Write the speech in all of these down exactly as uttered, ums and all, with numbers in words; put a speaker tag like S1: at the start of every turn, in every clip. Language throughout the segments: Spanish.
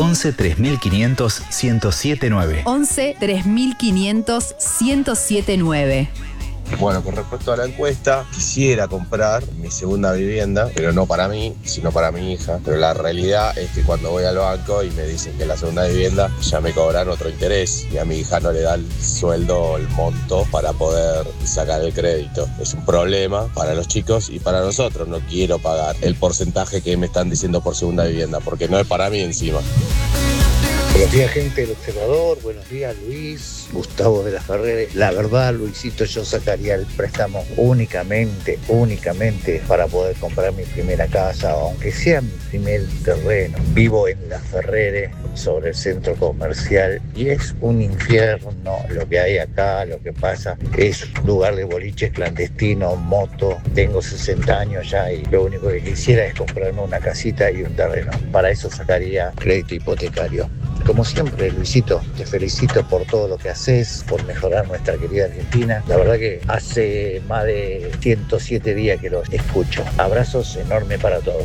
S1: once tres mil quinientos, ciento siete nueve.
S2: once tres mil quinientos, ciento siete nueve.
S3: Bueno, con respecto a la encuesta, quisiera comprar mi segunda vivienda, pero no para mí, sino para mi hija. Pero la realidad es que cuando voy al banco y me dicen que la segunda vivienda ya me cobran otro interés y a mi hija no le da el sueldo o el monto para poder sacar el crédito. Es un problema para los chicos y para nosotros. No quiero pagar el porcentaje que me están diciendo por segunda vivienda, porque no es para mí encima.
S4: Buenos días, gente del Observador. Buenos días, Luis. Gustavo de la Ferrere. La verdad, Luisito, yo sacaría el préstamo únicamente, únicamente para poder comprar mi primera casa, aunque sea mi primer terreno. Vivo en la Ferrere, sobre el centro comercial, y es un infierno lo que hay acá, lo que pasa. Es un lugar de boliches clandestinos, moto. Tengo sesenta años ya y lo único que quisiera es comprarme una casita y un terreno. Para eso sacaría crédito hipotecario. Como siempre, Luisito, te felicito por todo lo que haces, por mejorar nuestra querida Argentina. La verdad que hace más de ciento siete días que los escucho. Abrazos enormes para todos.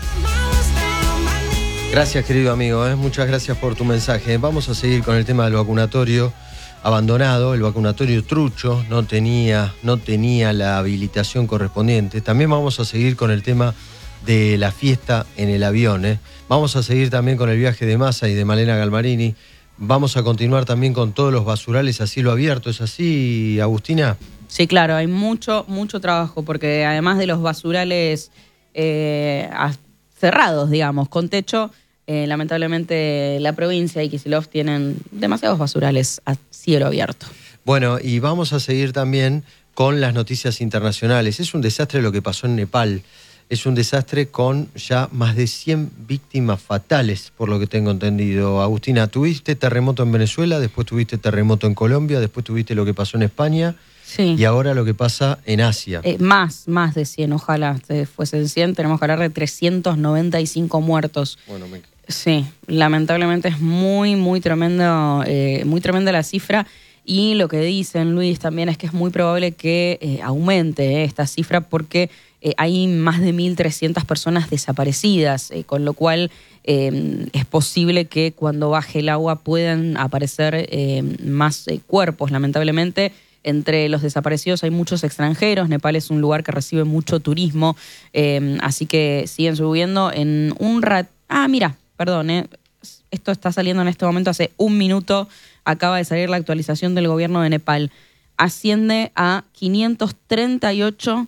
S5: Gracias, querido amigo, ¿eh? Muchas gracias por tu mensaje. Vamos a seguir con el tema del vacunatorio abandonado, el vacunatorio trucho, no tenía, no tenía la habilitación correspondiente. También vamos a seguir con el tema de la fiesta en el avión, ¿eh? Vamos a seguir también con el viaje de Massa y de Malena Galmarini. Vamos a continuar también con todos los basurales a cielo abierto. ¿Es así, Agustina?
S6: Sí, claro, hay mucho, mucho trabajo, porque además de los basurales eh, cerrados, digamos, con techo, eh, lamentablemente la provincia y Kicillof tienen demasiados basurales a cielo abierto.
S5: Bueno, y vamos a seguir también con las noticias internacionales. Es un desastre lo que pasó en Nepal. Es un desastre con ya más de cien víctimas fatales, por lo que tengo entendido. Agustina, tuviste terremoto en Venezuela, después tuviste terremoto en Colombia, después tuviste lo que pasó en España,
S6: sí,
S5: y ahora lo que pasa en Asia.
S6: Eh, más, más de cien, ojalá fuesen cien. Tenemos que hablar de trescientos noventa y cinco muertos.
S5: Bueno, me...
S6: Sí, lamentablemente es muy, muy tremendo, eh, muy tremenda la cifra. Y lo que dicen, Luis, también es que es muy probable que eh, aumente eh, esta cifra porque eh, hay más de mil trescientas personas desaparecidas, eh, con lo cual eh, es posible que cuando baje el agua puedan aparecer eh, más eh, cuerpos. Lamentablemente, entre los desaparecidos hay muchos extranjeros. Nepal es un lugar que recibe mucho turismo, eh, así que siguen subiendo en un rat... Ah, mira, perdón, eh, esto está saliendo en este momento, hace un minuto acaba de salir la actualización del gobierno de Nepal. Asciende a quinientos treinta y ocho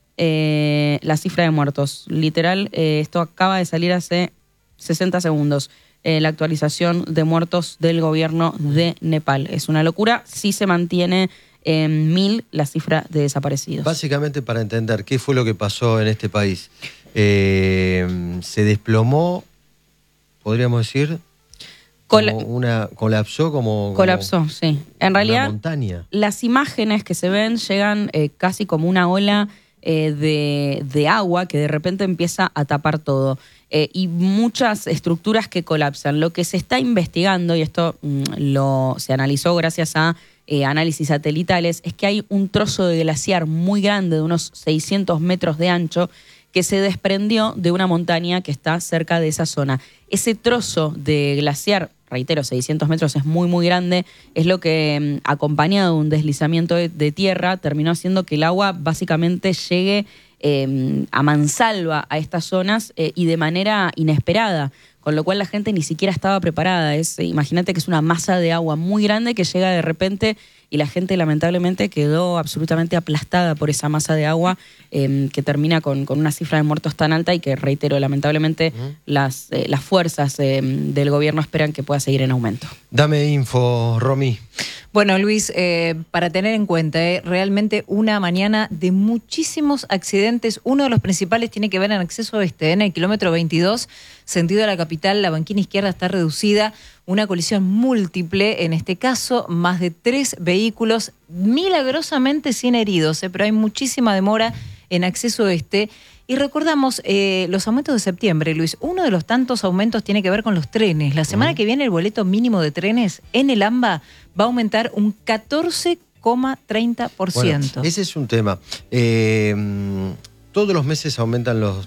S6: eh, la cifra de muertos. Literal, eh, esto acaba de salir hace sesenta segundos. Eh, la actualización de muertos del gobierno de Nepal. Es una locura. Sí se mantiene en mil la cifra de desaparecidos.
S5: Básicamente, para entender qué fue lo que pasó en este país, eh, se desplomó, podríamos decir... Como una, colapsó como, como
S6: colapsó, sí. En realidad,
S5: una montaña.
S6: Las imágenes que se ven llegan eh, casi como una ola eh, de, de agua que de repente empieza a tapar todo. Eh, y muchas estructuras que colapsan. Lo que se está investigando, y esto mm, lo se analizó gracias a eh, análisis satelitales, es que hay un trozo de glaciar muy grande, de unos seiscientos metros de ancho, que se desprendió de una montaña que está cerca de esa zona. Ese trozo de glaciar, reitero, seiscientos metros, es muy, muy grande, es lo que, acompañado de un deslizamiento de, de tierra, terminó haciendo que el agua básicamente llegue eh, a mansalva a estas zonas eh, y de manera inesperada, con lo cual la gente ni siquiera estaba preparada. Es, imagínate que es una masa de agua muy grande que llega de repente y la gente lamentablemente quedó absolutamente aplastada por esa masa de agua eh, que termina con, con una cifra de muertos tan alta y que, reitero, lamentablemente uh-huh. las, eh, las fuerzas eh, del gobierno esperan que pueda seguir en aumento.
S5: Dame info, Romy.
S7: Bueno, Luis, eh, para tener en cuenta, eh, realmente una mañana de muchísimos accidentes. Uno de los principales tiene que ver en acceso oeste, en el kilómetro veintidós, sentido de la capital, la banquina izquierda está reducida. Una colisión múltiple, en este caso, más de tres vehículos, milagrosamente sin heridos, eh, pero hay muchísima demora en acceso oeste. Y recordamos eh, los aumentos de septiembre, Luis. Uno de los tantos aumentos tiene que ver con los trenes. La semana uh-huh. que viene el boleto mínimo de trenes en el AMBA va a aumentar un catorce coma treinta por ciento.
S5: Bueno, ese es un tema. Eh, todos los meses aumentan los